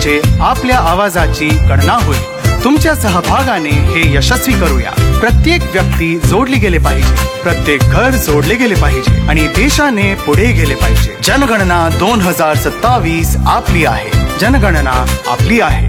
आपल्या आवाजाची गणना होईल। तुमच्या सहभागाने हे यशस्वी करूया। प्रत्येक व्यक्ती जोडली गेले पाहिजे, प्रत्येक घर जोडले गेले पाहिजे आणि देशाने पुढे गेले पाहिजे। जनगणना 2027 आपली आहे, जनगणना आपली आहे।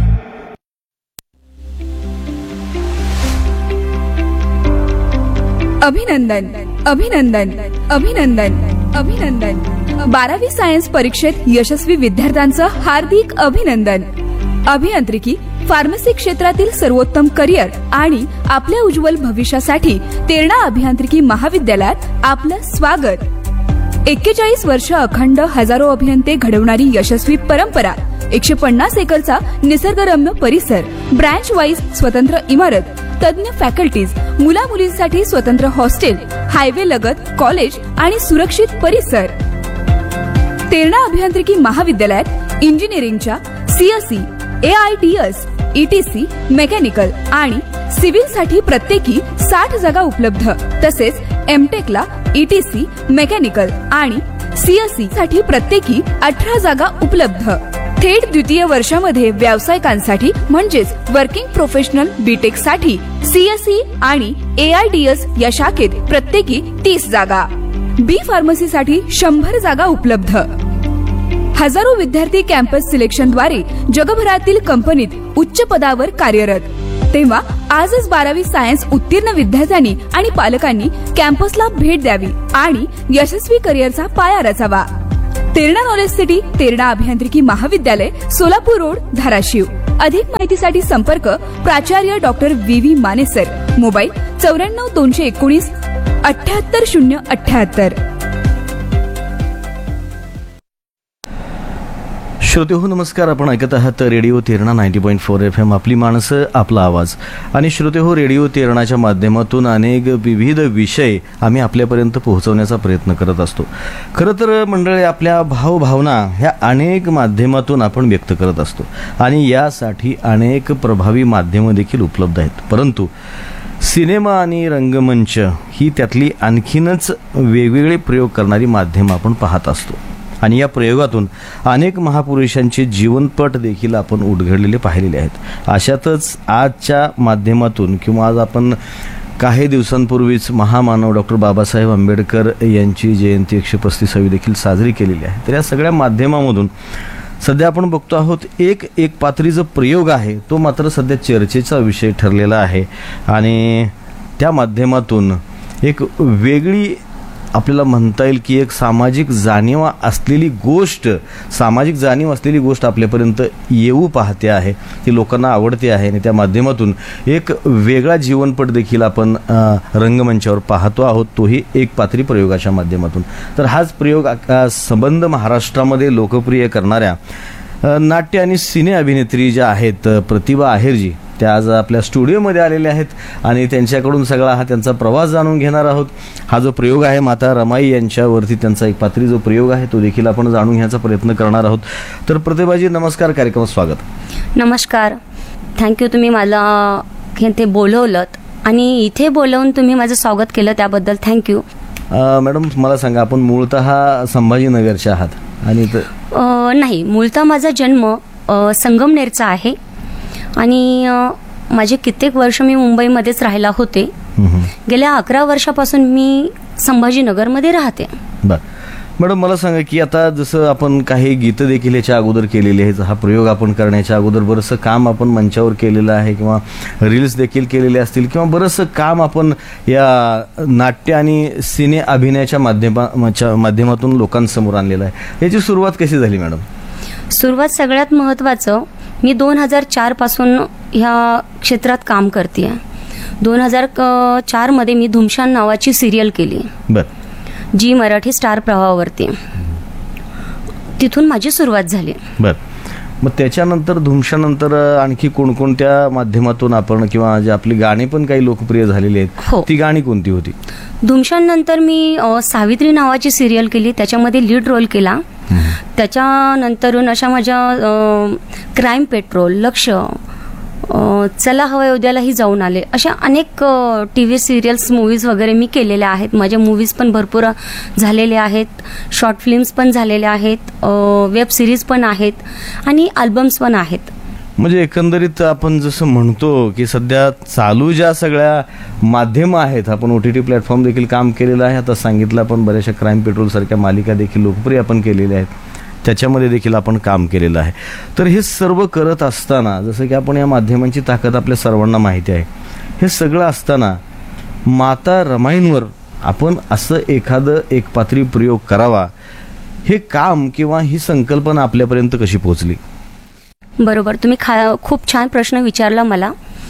अभिनंदन अभिनंदन अभिनंदन अभिनंदन। 12वी सायन्स परीक्षेत यशस्वी विद्यार्थ्यांचं हार्दिक अभिनंदन। अभियांत्रिकी, फार्मसी क्षेत्रातील सर्वोत्तम करिअर आणि आपल्या उज्ज्वल भविष्यासाठी तेरणा अभियांत्रिकी महाविद्यालयात आपलं स्वागत। 41 वर्ष अखंड हजारो अभियंते घडवणारी यशस्वी परंपरा, 150 एकरचा निसर्गरम्य परिसर, ब्रँच वाईज स्वतंत्र इमारत, तज्ञ फॅकल्टीज, मुला मुलींसाठी स्वतंत्र हॉस्टेल, हायवे लगत कॉलेज आणि सुरक्षित परिसर। तेरणा अभियांत्रिकी महाविद्यालयात इंजिनिअरिंगच्या सीएसई, एआयटीएस, ईटीसी, मेकॅनिकल आणि सिव्हिल साठी प्रत्येकी 60 जागा उपलब्ध। तसेच एमटेकला ईटीसी, मेकॅनिकल आणि सीएसई साठी प्रत्येकी 18 जागा उपलब्ध। थेट द्वितीय वर्षामध्ये व्यावसायिकांसाठी म्हणजेच वर्किंग प्रोफेशनल बीटेक साठी सीएसई आणि एआयडीएस या शाखेत प्रत्येकी 30 जागा। बी फार्मसी साठी 100 जागा उपलब्ध। हजारो विद्यार्थी कॅम्पस सिलेक्शनद्वारे जगभरातील कंपनीत उच्च पदावर कार्यरत। तेव्हा आजच 12वी सायन्स उत्तीर्ण विद्यार्थ्यांनी आणि पालकांनी कॅम्पसला भेट द्यावी आणि यशस्वी करिअरचा पाया रचावा। तेरणा नॉलेज सिटी, तेरणा अभियांत्रिकी महाविद्यालय, सोलापूर रोड, धाराशिव। अधिक माहितीसाठी संपर्क प्राचार्य doctor V Mane sir, mobile 94 219 78078। श्रोते हो नमस्कार, आपण ऐकत आहात रेडिओ तेरणा 90.4 FM, आपली माणसं आपला आवाज। आणि श्रोते हो, रेडिओ तेरणाच्या माध्यमातून अनेक विविध विषय आम्ही आपल्यापर्यंत पोहोचवण्याचा प्रयत्न करत असतो। खरं तर मंडळी, आपल्या भावभावना ह्या अनेक माध्यमातून आपण व्यक्त करत असतो आणि यासाठी अनेक प्रभावी माध्यमं देखील उपलब्ध आहेत। परंतु सिनेमा आणि रंगमंच ही त्यातली आणखीनच वेगवेगळे प्रयोग करणारी माध्यमं आपण पाहत असतो आणि या प्रयोगातून अनेक महापुरुषांचे जीवनपट देखील आपण उलगडलेले पाहिलेले आहेत। अशातच आजच्या माध्यमातून किंवा आज आपण काही दिवसांपूर्वीच महामानव डॉक्टर बाबासाहेब आंबेडकर यांची जयंती 135वी देखील साजरी केलेली आहे। तर या सगळ्या माध्यमामधून सध्या आपण बघतो आहोत एक पात्रीचा प्रयोग आहे, तो मात्र सध्या चर्चेचा विषय ठरलेला आहे आणि त्या माध्यमातून एक वेगळी आपल्याला म्हणता येईल की एक सामाजिक जाणीव असलेली गोष्ट आपल्यापर्यंत येऊ पाहते आहे, ती लोकांना आवडते आहे आणि त्या माध्यमातून एक वेगळा जीवनपट देखील आपण रंगमंचावर पाहतो आहोत, तोही एक पात्री प्रयोगाच्या माध्यमातून। तर हाच प्रयोग संबंध महाराष्ट्रामध्ये लोकप्रिय करणाऱ्या नाट्य आणि सिने अभिनेत्री ज्या आहेत प्रतिभा आहेरजी, त्या आज आपल्या स्टुडिओमध्ये आलेल्या आहेत आणि त्यांच्याकडून सगळा हा त्यांचा प्रवास जाणून घेणार आहोत। हा जो प्रयोग आहे माता रमाई यांच्यावरती त्यांचा एक पात्री जो प्रयोग आहे तो देखील आपण जाणून घेण्याचा प्रयत्न करणार आहोत। तर प्रतिभाजी नमस्कार, कार्यक्रमात स्वागत। नमस्कार, थँक्यू, तुम्ही मला इथे बोलवलं आणि इथे बोलवून तुम्ही माझं स्वागत केलं त्याबद्दल थँक्यू। मॅडम मला सांगा, आपण मूळतः संभाजीनगरच्या आहात? आणि नाही, मूळतः माझा जन्म संगमनेरचा आहे आणि माझे कित्येक वर्ष मी मुंबईमध्येच राहिला होते। गेल्या 11 वर्षापासून मी संभाजीनगरमध्ये राहते। बर मॅडम, मला सांगा की आता जसं आपण काही गीतं देखील याच्या अगोदर केलेली आहेत, हा प्रयोग आपण करण्याच्या अगोदर बरंचसं काम आपण मंचावर केलेलं आहे किंवा रील्स देखील केलेले असतील किंवा बरंचसं काम आपण या नाट्य आणि सिने अभिनयाच्या माध्यमातून लोकांसमोर आणलेलं आहे। याची सुरुवात कशी झाली मॅडम? सुरुवात सगळ्यात महत्त्वाचं, मी 2004 पासून ह्या क्षेत्रात काम करते। 2004 मध्ये मी धुमशान नावाची सिरियल केली, जी मराठी स्टार प्रवाहावरती, तिथून माझी सुरुवात झाली। बर, मग त्याच्यानंतर धुमशानंतर आणखी कोणकोणत्या माध्यमातून आपण किंवा जे आपली गाणी पण काही लोकप्रिय झालेली आहेत, ती गाणी कोणती होती? धुमशान नंतर मी सावित्री नावाची सिरियल केली, त्याच्यामध्ये लीड रोल केला। त्याच्यानंतरून अशा माझ्या क्राईम पेट्रोल, लक्ष, चला हवं उद्यालाही जाऊन आले. अशा अनेक टी व्ही सिरियल्स, मूवीज वगैरे मी केलेल्या आहेत. माझ्या मूवीज पण भरपूर झालेल्या आहेत, शॉर्ट फिल्म्स पण झालेल्या आहेत, वेब सिरीज पण आहेत आणि अल्बम्स पण आहेत. म्हणजे एकंदरीत आपण जसं म्हणतो की सध्या चालू ज्या सगळ्या माध्यमं आहेत, आपण OTT प्लॅटफॉर्म देखील काम केलेलं आहे. आता सांगितलं आपण बऱ्याचशा क्राईम पेट्रोल सारख्या मालिका देखील लोकप्रिय आपण केलेल्या आहेत, त्याच्यामध्ये देखील आपण काम केलेलं आहे. तर हे सर्व करत असताना, जसं की आपण या माध्यमांची ताकद आपल्या सर्वांना माहिती आहे, हे सगळं असताना माता रमाईंवर आपण असं एखादं एकपात्री प्रयोग करावा, हे काम किंवा ही संकल्पना आपल्यापर्यंत कशी पोहोचली? बरोबर, तुम्ही खूप छान प्रश्न विचारला मला.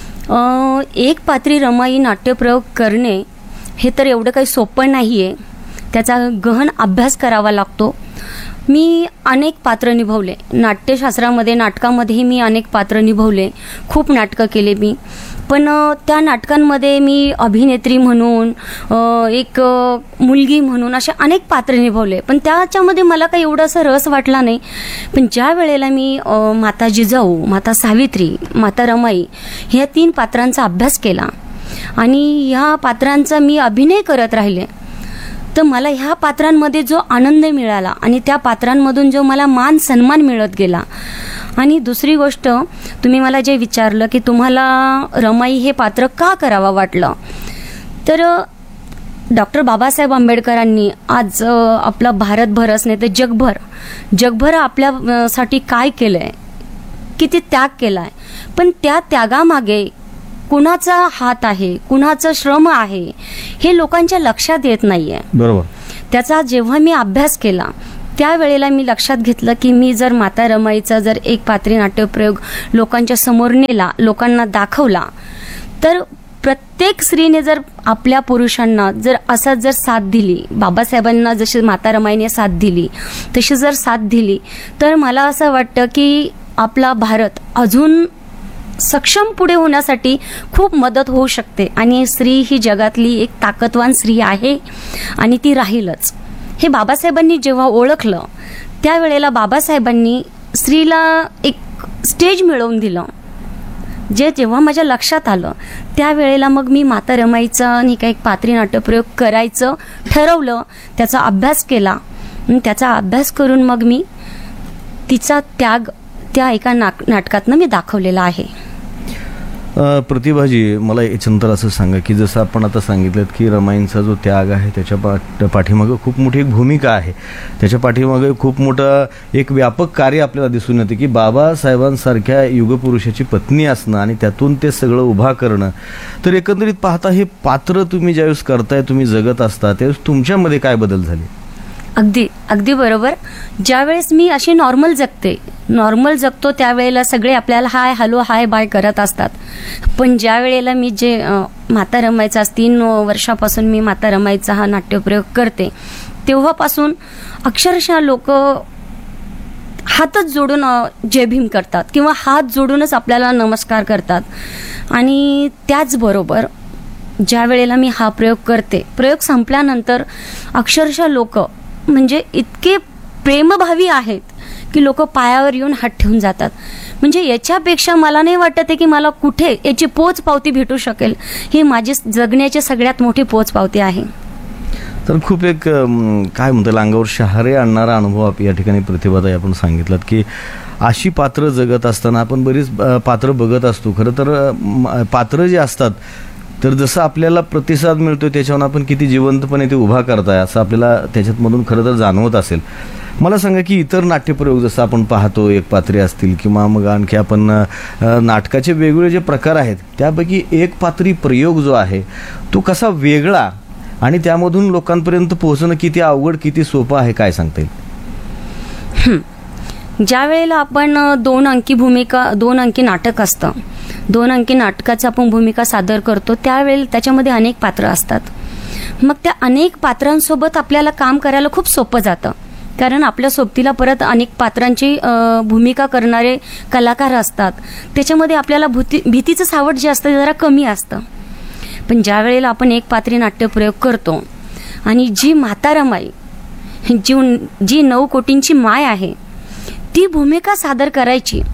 एक पात्री रमाई नाट्यप्रयोग करणे हे तर एवढं काही सोपं नाही आहे. त्याचा गहन अभ्यास करावा लागतो. मी अनेक पात्र निभवले नाट्यशास्त्रामध्ये, नाटकामध्येही मी अनेक पात्र निभवले, खूप नाटकं केले मी. पण त्या नाटकांमध्ये मी अभिनेत्री म्हणून, एक मुलगी म्हणून अशा अनेक पात्र निभवले. पण त्याच्यामध्ये मला काही एवढं असं रस वाटला नाही. पण ज्या वेळेला मी माता जिजाऊ, माता सावित्री, माता रमाई ह्या 3 पात्रांचा अभ्यास केला आणि ह्या पात्रांचा मी अभिनय करत राहिले, तर मला ह्या पात्रांमध्ये जो आनंद मिळाला आणि त्या पात्रांमधून जो मला मान सन्मान मिळत गेला. आणि दुसरी गोष्ट, तुम्ही मला जे विचारलं की तुम्हाला रमाई हे पात्र का करावं वाटलं, तर डॉक्टर बाबासाहेब आंबेडकरांनी आज आपला भारतभरच नाही तर जगभर आपल्यासाठी काय केलंय, किती त्याग केलाय. पण त्या त्यागामागे कुणाचा हात आहे, कुणाचं श्रम आहे, हे लोकांच्या लक्षात येत नाहीये. बरोबर. त्याचा जेव्हा मी अभ्यास केला त्यावेळेला मी लक्षात घेतलं की मी जर माता रमाईचा जर एक पात्री नाट्यप्रयोग लोकांच्या समोर नेला, लोकांना दाखवला, तर प्रत्येक स्त्रीने जर आपल्या पुरुषांना जर असा जर साथ दिली, बाबासाहेबांना जशी माता रमाईने साथ दिली तशी जर साथ दिली, तर मला असं वाटतं की आपला भारत अजून सक्षम पुढे होण्यासाठी खूप मदत होऊ शकते. आणि स्त्री ही जगातली एक ताकदवान स्त्री आहे आणि ती राहीलच. हे बाबासाहेबांनी जेव्हा ओळखलं त्यावेळेला बाबासाहेबांनी स्त्रीला एक स्टेज मिळवून दिलं. जेव्हा माझ्या लक्षात आलं त्यावेळेला मग मी माता रमाईचा आणि एक पात्री नाट्यप्रयोग करायचं ठरवलं. त्याचा अभ्यास केला. त्याचा अभ्यास करून मग मी तिचा त्याग त्या एका नाटकातनं मी दाखवलेला आहे. प्रतिभाजी, मला याच्यानंतर असं सांगा की जसं आपण आता सांगितलं की रमाईंचा जो त्याग आहे त्याच्या पाठीमागं खूप मोठी एक भूमिका आहे, त्याच्या पाठीमागं खूप मोठं एक व्यापक कार्य आपल्याला दिसून येते की बाबासाहेबांसारख्या युगपुरुषाची पत्नी असणं आणि त्यातून ते सगळं उभा करणं. तर एकंदरीत पाहता हे पात्र तुम्ही ज्यावेळेस करताय, तुम्ही जगत असता, त्यावेळेस तुमच्यामध्ये काय बदल झाले? अगदी बरोबर. ज्यावेळेस मी अशी नॉर्मल जगतो त्यावेळेला सगळे आपल्याला हाय हॅलो हाय बाय करत असतात. पण ज्या वेळेला मी जे माता रमाईचा 3 वर्षापासून मी माता रमाईचा हा नाट्यप्रयोग करते, तेव्हापासून अक्षरशः लोक हातच जोडून जय भीम करतात किंवा हात जोडूनच आपल्याला नमस्कार करतात. आणि त्याचबरोबर ज्या वेळेला मी हा प्रयोग करते, प्रयोग संपल्यानंतर अक्षरशः लोक म्हणजे इतके प्रेमभावी आहेत की लोक पायावर येऊन हात ठेवून जातात. म्हणजे याच्यापेक्षा मला नाही वाटत आहे की मला कुठे याची पोचपावती भेटू शकेल. ही माझी जगण्याची सगळ्यात मोठी पोचपावती आहे. तर खूप एक काय म्हणतात अंगावर शहारे आणणारा अनुभव या ठिकाणी प्रतिभाताई आपण सांगितलात की अशी पात्र जगत असताना आपण बरीच पात्र बघत असतो. खरं तर पात्र जे असतात तर जसं आपल्याला प्रतिसाद मिळतो त्याच्यावर आपण किती जिवंतपणे ते उभा करताय असं आपल्याला त्याच्यातमधून खरं तर जाणवत असेल. मला सांगा की इतर नाट्यप्रयोग जसं आपण पाहतो एक पात्रे असतील किंवा मग आणखी आपण नाटकाचे वेगवेगळे जे प्रकार आहेत त्यापैकी एक पात्री प्रयोग जो आहे तो कसा वेगळा आणि त्यामधून लोकांपर्यंत पोहोचणं किती अवघड किती सोपं आहे, काय सांगता येईल? ज्या वेळेला आपण 2 अंकी नाटक असतं, 2 अंकी नाटकाचं आपण भूमिका सादर करतो त्यावेळेला त्याच्यामध्ये अनेक पात्र असतात. मग त्या अनेक पात्रांसोबत आपल्याला काम करायला खूप सोपं जातं, कारण आपल्या सोबतीला परत अनेक पात्रांची भूमिका करणारे कलाकार असतात. त्याच्यामध्ये आपल्याला भीतीचं सावट जे असतं ते जरा कमी असतं. पण ज्या वेळेला आपण एक पात्री नाट्यप्रयोग करतो आणि जी माता रमाई जी 9 कोटींची माय आहे ती भूमिका सादर करायची,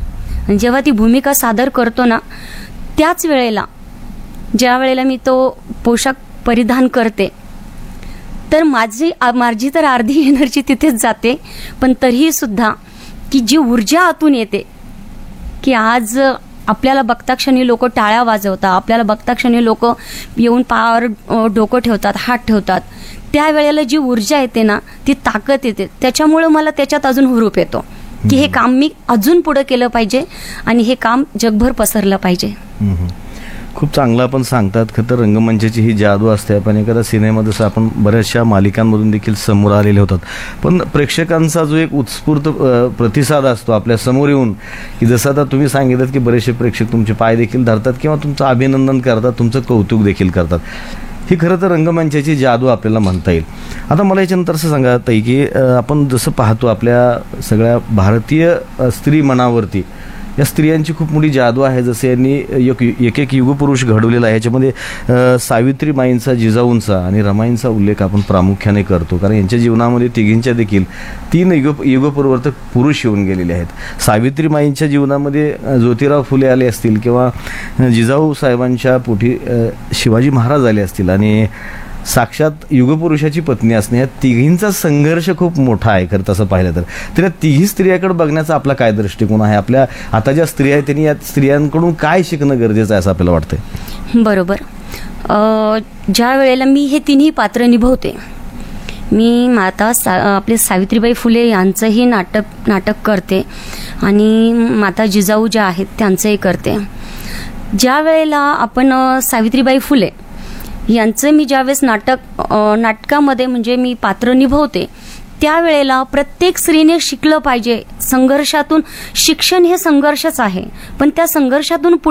आणि जेव्हा ती भूमिका सादर करतो ना, त्याच वेळेला ज्या वेळेला मी तो पोशाख परिधान करते, तर माझी तर अर्धी एनर्जी तिथेच जाते. पण तरीही सुद्धा की जी ऊर्जा आतून येते की आज आपल्याला बघता क्षणी लोक टाळ्या वाजवतात, आपल्याला बघता क्षणी लोक येऊन पायावर डोकं ठेवतात, हात ठेवतात, त्यावेळेला जी ऊर्जा येते ना, ती ताकद येते. त्याच्यामुळे मला त्याच्यात अजून हुरूप येतो की हे काम मी अजून पुढे केलं पाहिजे आणि हे काम जगभर पसरलं पाहिजे. खूप चांगलं आपण सांगतात. खरं तर रंगमंचाची ही जादू असते. आपण एखाद्या सिनेमा जसं आपण बऱ्याचशा मालिकांमधून देखील समोर आलेले होतात, पण प्रेक्षकांचा जो एक उत्स्फूर्त प्रतिसाद असतो आपल्या समोर येऊन, की जसं आता तुम्ही सांगितलं की बरेचसे प्रेक्षक तुमचे पाय देखील धरतात किंवा तुमचं अभिनंदन करतात, तुमचं कौतुक देखील करतात. ही खरं तर रंगमंचाची जादू आपल्याला म्हणता येईल. आता मला याच्यानंतर असं सांगा ताई, की आपण जसं पाहतो आपल्या सगळ्या भारतीय स्त्री मनावरती या स्त्रियांची खूप मोठी जादू आहे. जसे यांनी एक एक युगपुरुष घडवलेला आहे. याच्यामध्ये सावित्रीमाईंचा, जिजाऊंचा आणि रमाईंचा उल्लेख आपण प्रामुख्याने करतो, कारण यांच्या जीवनामध्ये तिघींच्या देखील 3 युगपरिवर्तक पुरुष येऊन गेलेले आहेत. सावित्रीमाईंच्या जीवनामध्ये ज्योतिराव फुले आले असतील किंवा जिजाऊ साहेबांच्या पोटी शिवाजी महाराज आले असतील, आणि साक्षात युगपुरुषाची पत्नी असणे, या तिघींचा संघर्ष खूप मोठा आहे खरं तसं पाहिलं तर. तर या तिघी स्त्रियाकडे बघण्याचा आपला काय दृष्टिकोन आहे? आपल्या आता ज्या स्त्रिया आहेत त्यांनी या स्त्रियांकडून काय शिकणं गरजेचं आहे असं आपल्याला वाटतंय? बरोबर. ज्या वेळेला मी हे तिन्ही पात्र निभवते, मी माता आपले सावित्रीबाई फुले यांचंही नाटक करते आणि माता जिजाऊ ज्या आहेत त्यांचंही करते. ज्या वेळेला आपण सावित्रीबाई फुले यांचं मी ज्यावेळेस नाटकामध्ये म्हणजे मी पात्र निभवते, त्यावेळेला प्रत्येक स्त्रीने शिकलं पाहिजे. संघर्षातून, शिक्षण हे संघर्षच आहे, पण त्या संघर्षातून